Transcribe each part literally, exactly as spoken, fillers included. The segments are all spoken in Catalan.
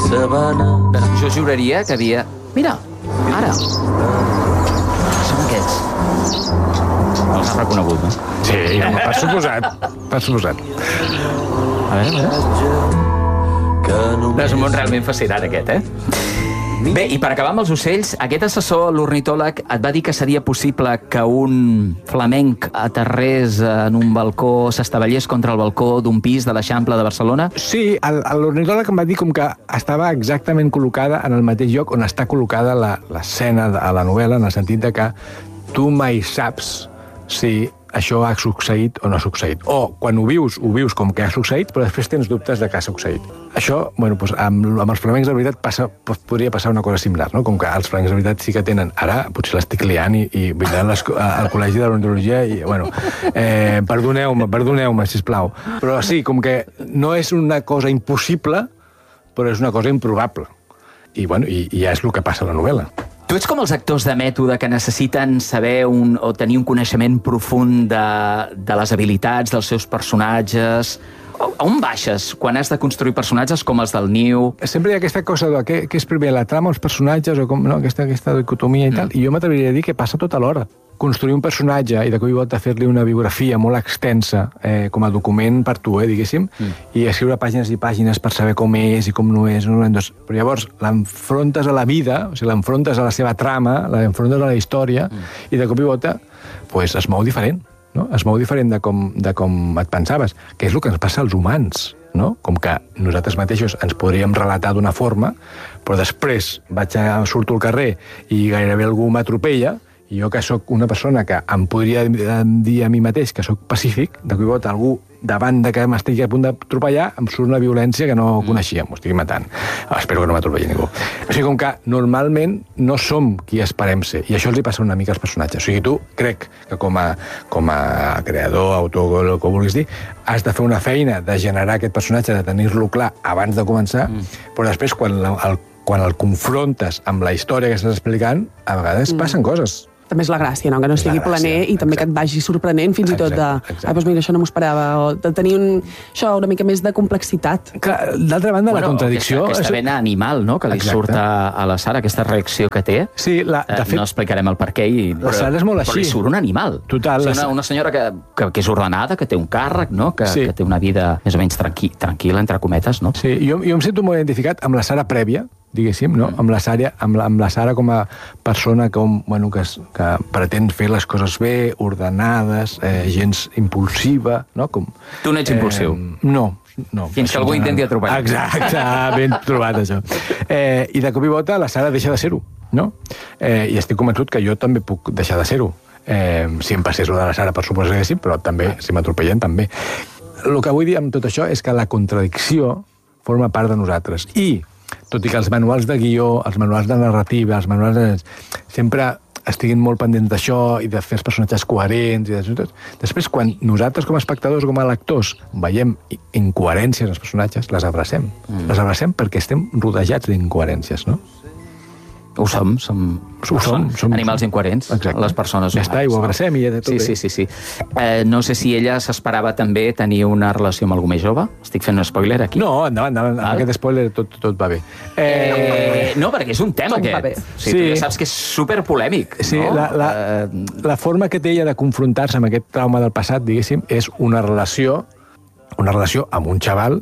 sabana. Jo juraria que havia... Mira, ara. Són aquests. Els has reconegut, no? Sí, home, per suposat. Per suposat. A veure, a veure. És un món realment fascinant, aquest, eh? Bé, i per acabar amb els ocells, aquest assessor, l'ornitòleg, et va dir que seria possible que un flamenc aterrés en un balcó, s'estavellés contra el balcó d'un pis de l'Eixample de Barcelona? Sí, l'ornitòleg em va dir com que estava exactament col·locada en el mateix lloc on està col·locada l'escena a la novel·la, en el sentit de que tu mai saps si això ha succeït o no ha succeït. O, quan ho vius, ho vius com que ha succeït, però després tens dubtes de que ha succeït. Això, bueno, doncs, amb, amb els flamencs de veritat passa, podria passar una cosa similar, no? Com que els flamencs de veritat sí que tenen... Ara potser l'estic liant i, i vindran les, al col·legi de l'ornitologia i, bueno, eh, perdoneu-me, perdoneu-me, sisplau. Però sí, com que no és una cosa impossible, però és una cosa improbable. I, bueno, i, i ja és el que passa a la novel·la. Tu ets com els actors de mètode que necessiten saber un, o tenir un coneixement profund de, de les habilitats dels seus personatges. A on baixes quan has de construir personatges com els del Niu? Sempre hi ha aquesta cosa de què, què és primer, la trama o els personatges, o com, no? aquesta, aquesta dicotomia i tal, mm. i jo m'atreviria a dir que passa tot alhora. Construir un personatge i de cop i volta fer-li una biografia molt extensa, eh, com a document per tu, eh, diguéssim, mm. i escriure pàgines i pàgines per saber com és i com no és. No? Doncs, però llavors l'enfrontes a la vida, o sigui, l'enfrontes a la seva trama, l'enfrontes a la història, mm. i de cop i volta pues, es mou diferent. No? Es mou diferent de com, de com et pensaves, que és el que ens passa als humans, no? Com que nosaltres mateixos ens podríem relatar d'una forma, però després vaig a, surto al carrer i gairebé algú m'atropella, i jo que sóc una persona que em podria dir a mi mateix que sóc pacífic, de cop i volta algú davant de que m'estigui a punt d'atropellar em surt una violència que no coneixia, m'ho estigui matant. Espero que no m'atropelli ningú. O sigui, com que normalment no som qui esperem ser, i això els hi passa una mica als personatges. O sigui, tu crec que com a, com a creador, autor, el que vulguis dir, has de fer una feina de generar aquest personatge, de tenir-lo clar abans de començar, mm. però després, quan el, quan el confrontes amb la història que estàs explicant, a vegades mm. passen coses. També és la gràcia, no? Que no estigui planer i també que et vagi sorprenent fins i tot de... Ah, doncs mira, això no m'ho esperava. O de tenir un, això, una mica més de complexitat. D'altra banda, bueno, la contradicció... Aquesta, aquesta vena animal, no?, que li exacte. Surt a, a la Sara, aquesta reacció que té. Sí, la, de fet... No explicarem el per què, i, la Sara és molt així. Però li surt un animal. Total. O sigui, una, una senyora que, que, que és ordenada, que té un càrrec, no?, que, sí. que té una vida més o menys tranqui, tranquil·la, entre cometes, no? Sí, jo, jo em sento molt identificat amb la Sara prèvia, diguéssim, no? Mm. Amb, la Sara, amb, la, amb la Sara com a persona com, bueno, que, que pretén fer les coses bé, ordenades, eh, gens impulsiva, no? Com, tu no ets eh, impulsiu? No, no. Fins que algú intenti atropellar. Exacte, ben trobat, això. Eh, I de cop i volta la Sara deixa de ser-ho, no? Eh, I estic convençut que jo també puc deixar de ser-ho. Eh, si em passés lo de la Sara, per suposar que sí, però també, si m'atropellen, també. El que vull dir amb tot això és que la contradicció forma part de nosaltres. I tot i que els manuals de guió, els manuals de narrativa, els manuals de... sempre estiguin molt pendents d'això i de fer els personatges coherents i de tot. Després, quan nosaltres com a espectadors, com a lectors, veiem incoherències en els personatges, les abracem. Mm. Les abracem perquè estem rodejats d'incoherències, no? Ho som, som, ho som, som animals incoherents, exacte. Les persones ja està, i ho abracem i ja de tot sí, bé. Sí, sí, sí. Eh, no sé si ella s'esperava també tenir una relació amb algú més jove. Estic fent un spoiler aquí. No, endavant, endavant. Amb aquest spoiler tot, tot va bé. Eh... Eh, no, perquè és un tema tot aquest. O sigui, sí. Tu ja saps que és superpolèmic. Sí, no? la, la, eh... la forma que té ella de confrontar-se amb aquest trauma del passat, diguéssim, és una relació, una relació amb un xaval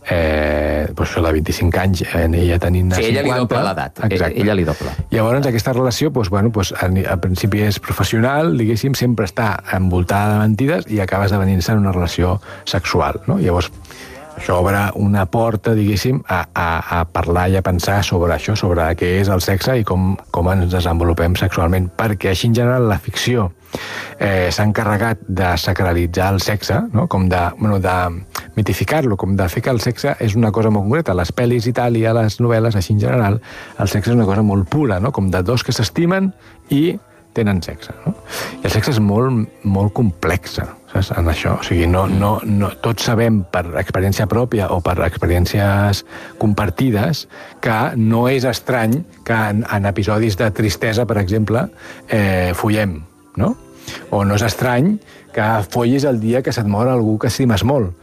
Eh, doncs això de vint-i-cinc anys, eh, ella tenint sí, cinquanta. Ella li doble l'edat. Ella li doble. Llavors, aquesta relació, doncs, bueno, doncs, al, al principi és professional, diguéssim, sempre està envoltada de mentides i acaba esdevenint-se en una relació sexual, no? Llavors, això obre una porta, diguéssim, a, a, a parlar i a pensar sobre això, sobre què és el sexe i com, com ens desenvolupem sexualment, perquè així en general la ficció eh, s'ha encarregat de sacralitzar el sexe, no? Com de, bueno, de mitificar-lo, com de fer que el sexe és una cosa molt concreta. A les pel·lis i tal, i a les novel·les, així en general, el sexe és una cosa molt pura, no? Com de dos que s'estimen i tenen sexe, no? I el sexe és molt, molt complex, saps, en això. O sigui, no, no, no, tots sabem per experiència pròpia o per experiències compartides que no és estrany que en, en episodis de tristesa, per exemple, eh, follem, no? O no és estrany que follis el dia que se't mor algú que estimes molt,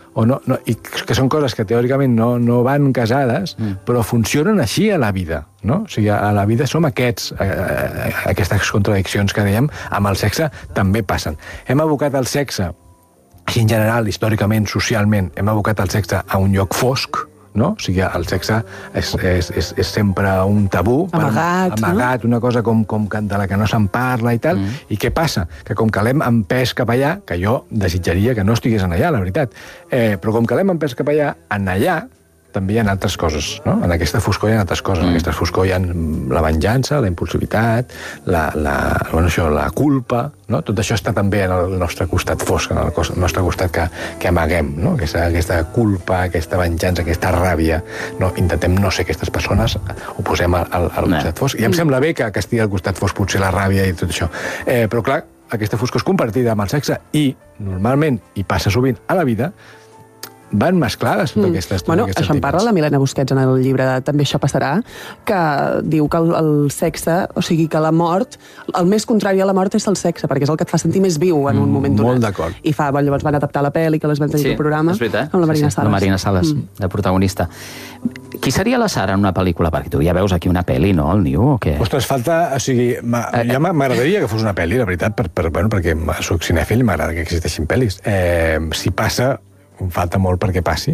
o no, no, i que són coses que teòricament no, no van casades, mm. però funcionen així a la vida, no? O sigui, a la vida som aquests, a, a, a aquestes contradiccions que dèiem, amb el sexe també passen. Hem abocat el sexe, així en general, històricament, socialment, hem abocat el sexe a un lloc fosc, no? O sigui, el sexe és, és, és, és sempre un tabú, amagat, per, amagat no? una cosa com, com que, de la que no se'n parla i tal, mm. i què passa? Que com que l'hem empès cap allà, que jo desitjaria que no estigués en allà, la veritat, eh, però com que l'hem empès cap allà, en allà també hi ha altres coses, no? En aquesta foscor hi ha altres coses. Mm. En aquesta foscor hi ha la venjança, la impulsivitat, la, la, bueno, això, la culpa, no? Tot això està també en el nostre costat fosc, en el nostre costat que, que amaguem, no? Aquesta, aquesta culpa, aquesta venjança, aquesta ràbia, no? Intentem no ser aquestes persones, ho posem al, al, al costat fosc. I em sembla bé que, que estigui al costat fosc potser la ràbia i tot això. Eh, però clar, aquesta foscor és compartida amb el sexe i, normalment, i passa sovint a la vida, van mesclades totes aquestes... Mm. Bueno, això en parla la Milena Busquets en el llibre També això passarà, que diu que el, el sexe, o sigui, que la mort, el més contrari a la mort és el sexe, perquè és el que et fa sentir més viu en un moment donat. Molt d'acord. I fa, bueno, llavors van adaptar la pel·li, que les van tenir sí, el programa, és veritat. amb la Marina sí, sí. Sales. La Marina Sales, mm. de protagonista. Qui seria la Sara en una pel·lícula? Perquè tu ja veus aquí una pel·li, no, el Niu, o què? Ostres, falta... O sigui, eh, ja m'agradaria que fos una pel·li, la veritat, per, per, bueno, perquè soc cinèfil i m'agrada que existeixin pel·lis. Eh, si passa... falta molt perquè passi,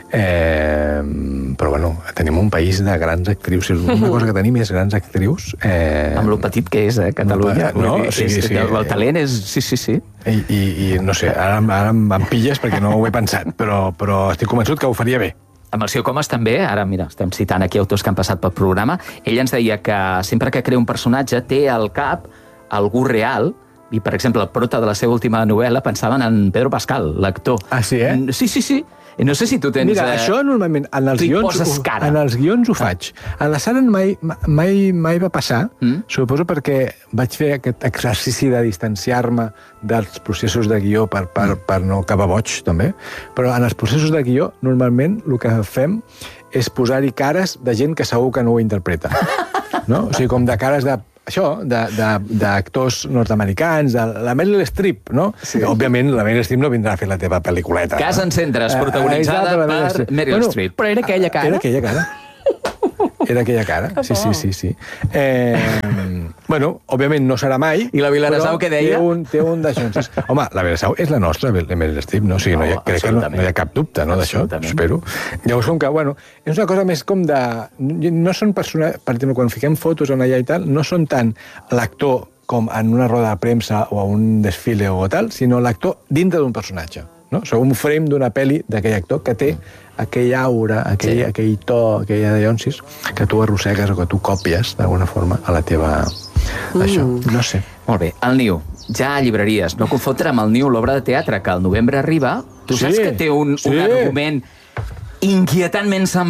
eh, però bueno, tenim un país de grans actrius, si una cosa que tenim és grans actrius. Eh, amb lo petit que és, eh, Catalunya. No, sí, sí, sí. El, el talent és... Sí, sí, sí. I, i, i no sé, ara, ara em pilles perquè no ho he pensat, però, però estic convençut que ho faria bé. Amb el Sio Comas també, ara mira, estem citant aquí autors que han passat pel programa, ell ens deia que sempre que crea un personatge té al cap algú real. I, per exemple, el prota de la seva última novel·la pensaven en Pedro Pascal, l'actor. Ah, sí, eh? Sí, sí, sí. I no sé si tu tens... Mira, eh, això normalment en els, guions, en els guions ho faig. En la Sara mai, mai, mai va passar, mm? Suposo perquè vaig fer aquest exercici de distanciar-me dels processos de guió per, per, per no acabar boig, també. Però en els processos de guió, normalment, el que fem és posar-hi cares de gent que segur que no ho interpreta. No? O sigui, com de cares de... Això, d'actors nord-americans, de la Meryl Streep, no? Sí. Òbviament, la Meryl Streep no vindrà a fer la teva pel·lículeta. Casa en Centres, protagonitzada eh, per Meryl bueno, Streep. Però era aquella cara. Era aquella cara. Era aquella cara, sí, sí, sí, sí. Eh, bueno, òbviament no serà mai... I la Vilaresau què deia? Té un, té un d'això. Home, la Vilaresau és la nostra, la Meryl Streep, no? O sigui, no, no, crec que no, no hi ha cap dubte, no, d'això, espero. Llavors, com que, bueno, és una cosa més com de... No són persones... Per exemple, quan fiquem fotos en allà i tal, no són tant l'actor com en una roda de premsa o a un desfile o tal, sinó l'actor dintre d'un personatge. No? O sigui, un frame d'una pel·li d'aquell actor que té aquell aura, aquell, sí. aquell to, aquella deonsis, que tu arrossegues o que tu còpies d'alguna forma a la teva... Mm. Això, no sé. Molt bé, el Niu, ja a llibreries, no confondre amb el Niu, l'obra de teatre, que al novembre arriba. Tu sí, saps que té un, sí. un argument inquietantment semblant